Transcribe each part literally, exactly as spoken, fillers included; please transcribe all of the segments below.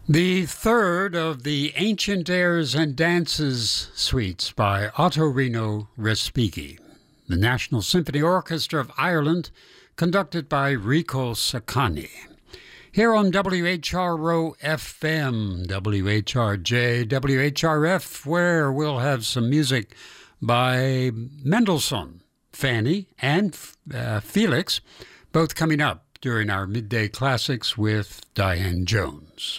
The third of the Ancient Airs and Dances suites by Ottorino Respighi, the National Symphony Orchestra of Ireland, conducted by Rico Saccani. Here on W H R O F M, W H R J, W H R F, where we'll have some music by Mendelssohn, Fanny, and uh, Felix, both coming up during our Midday Classics with Diane Jones.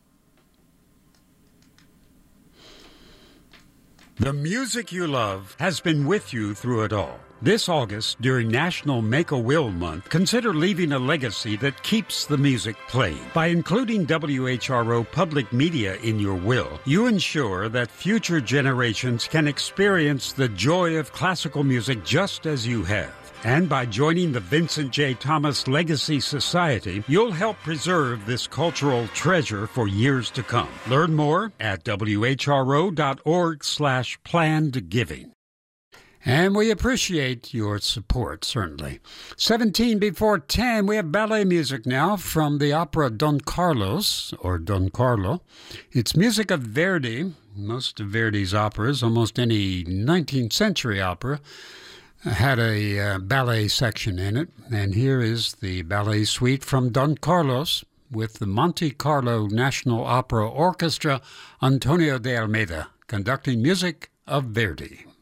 The music you love has been with you through it all. This August, during National Make-A-Will Month, consider leaving a legacy that keeps the music playing. By including W H R O Public Media in your will, you ensure that future generations can experience the joy of classical music just as you have. And by joining the Vincent J. Thomas Legacy Society, you'll help preserve this cultural treasure for years to come. Learn more at W H R O dot org slash planned giving. And we appreciate your support, certainly. seventeen before ten, we have ballet music now from the opera Don Carlos, or Don Carlo. It's music of Verdi. Most of Verdi's operas, almost any nineteenth century opera, had a uh, ballet section in it. And here is the ballet suite from Don Carlos with the Monte Carlo National Opera Orchestra, Antonio de Almeida, conducting music of Verdi.